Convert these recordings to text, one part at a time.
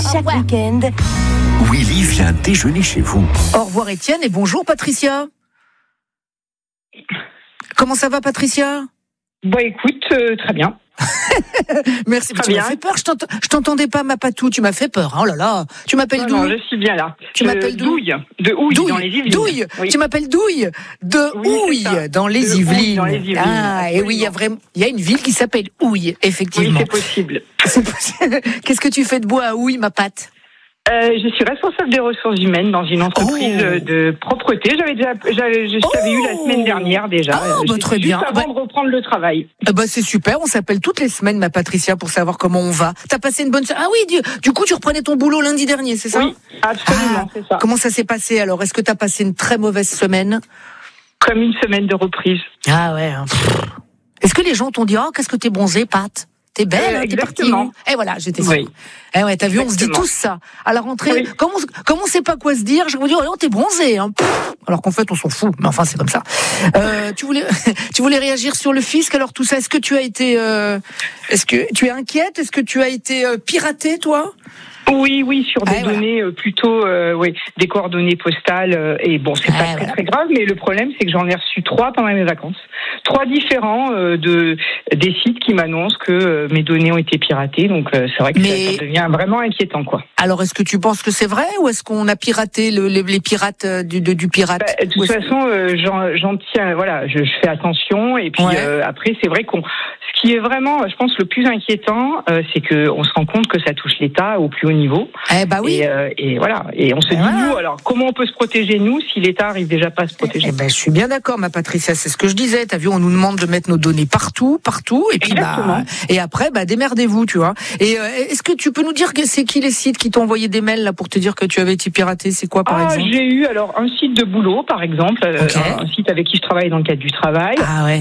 chaque week-end, Willy vient déjeuner chez vous. Au revoir Étienne et bonjour Patricia. Comment ça va Patricia ? Bah écoute, très bien. Merci, mais tu m'as fait peur, je t'entendais pas ma patou, tu m'as fait peur, oh là là. Tu m'appelles d'où ? Non, je suis bien là. Tu m'appelles d'où ? Douille, de Houille, dans les Yvelines. Douille, oui. Tu m'appelles Douille, de Houille, dans les Yvelines. Dans les Yvelines. Ah, et oui, il y a une ville qui s'appelle Houille, effectivement. Oui, c'est possible. Qu'est-ce que tu fais de beau à Houille, ma patte ? Je suis responsable des ressources humaines dans une entreprise de propreté. Je t'avais eu la semaine dernière déjà. Très bien. Juste avant de reprendre le travail. C'est super. On s'appelle toutes les semaines, ma Patricia, pour savoir comment on va. T'as passé une bonne semaine ? Ah oui, du coup, tu reprenais ton boulot lundi dernier, c'est ça ? Oui, absolument, c'est ça. Comment ça s'est passé alors ? Est-ce que t'as passé une très mauvaise semaine ? Comme une semaine de reprise. Ah ouais. Est-ce que les gens t'ont dit qu'est-ce que t'es bronzée, Pat ? T'es belle, t'es partie. Et voilà, j'étais sûre. Oui. Eh ouais, t'as vu, on se dit tous ça. À la rentrée, oui. Comme on sait pas quoi se dire, je vous dis, t'es bronzée, hein. Alors qu'en fait, on s'en fout. Mais enfin, c'est comme ça. Tu voulais réagir sur le fisc, alors tout ça. Est-ce que tu as été, est-ce que tu es inquiète? Est-ce que tu as été piratée, toi? Oui, sur des données plutôt, des coordonnées postales. Et bon, c'est pas très grave, mais le problème, c'est que j'en ai reçu 3 pendant mes vacances. 3 différents des sites qui m'annoncent que mes données ont été piratées. Donc, c'est vrai que ça devient vraiment inquiétant, quoi. Alors, est-ce que tu penses que c'est vrai ou est-ce qu'on a piraté les pirates du pirate? De toute façon, j'en tiens. Voilà, je fais attention. Et puis après, c'est vrai ce qui est vraiment, je pense, le plus inquiétant, c'est que on se rend compte que ça touche l'État au plus haut niveau. Oui. Et voilà. Et on se dit, nous, alors, comment on peut se protéger, nous, si l'État arrive déjà pas à se protéger? Je suis bien d'accord, ma Patricia. C'est ce que je disais. T'as vu, on nous demande de mettre nos données partout. Et puis, et après, démerdez-vous, tu vois. Et, est-ce que tu peux nous dire que c'est qui les sites qui t'ont envoyé des mails, là, pour te dire que tu avais été piraté? C'est quoi, par exemple? J'ai eu, un site de boulot, par exemple. Un site avec qui je travaille dans le cadre du travail.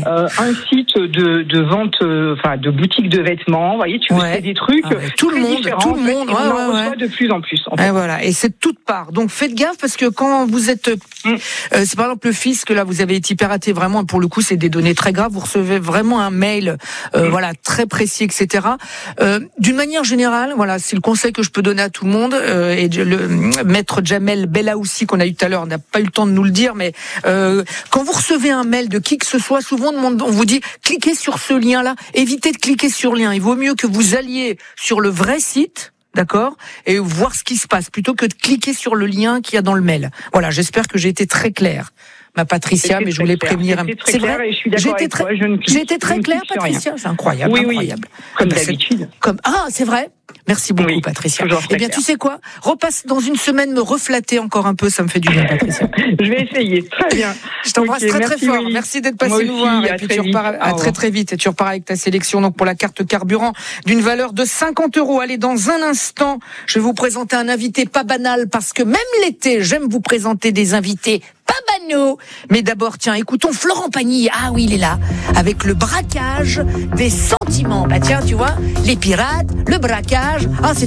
Un site de vente, de boutique de vêtements. Vous voyez, tu fais des trucs. Tout le monde. On en reçoit de plus en plus. En fait. Voilà. Et c'est de toutes parts. Donc faites gaffe parce que quand vous êtes, c'est par exemple le fisc, là, vous avez été piraté vraiment. Pour le coup, c'est des données très graves. Vous recevez vraiment un mail, très précis, etc. D'une manière générale, voilà, c'est le conseil que je peux donner à tout le monde. Et le maître Jamel Bellaoussi qu'on a eu tout à l'heure n'a pas eu le temps de nous le dire, mais quand vous recevez un mail de qui que ce soit, souvent on vous dit cliquez sur ce lien-là. Évitez de cliquer sur le lien. Il vaut mieux que vous alliez sur le vrai site. D'accord ? Et voir ce qui se passe, plutôt que de cliquer sur le lien qu'il y a dans le mail. Voilà, j'espère que j'ai été très claire, ma Patricia, mais je voulais prévenir un peu. C'est vrai, et je suis d'accord avec toi. J'ai été très claire, Patricia. C'est incroyable, incroyable. Comme d'habitude. C'est vrai. Merci beaucoup, Patricia. Eh bien, tu sais quoi ? Repasse dans une semaine me reflatter encore un peu, ça me fait du bien, Patricia. Je vais essayer. Très bien. Je t'embrasse très fort. Willy. Merci d'être passé nous voir. Et puis tu repars très vite. Et tu repars avec ta sélection donc pour la carte carburant d'une valeur de 50 €. Allez, dans un instant, je vais vous présenter un invité pas banal parce que même l'été, j'aime vous présenter des invités pas banaux. Mais d'abord, tiens, écoutons Florent Pagny. Ah oui, il est là. Avec le braquage des sentiments. Tiens, tu vois, les pirates, le braquage. C'est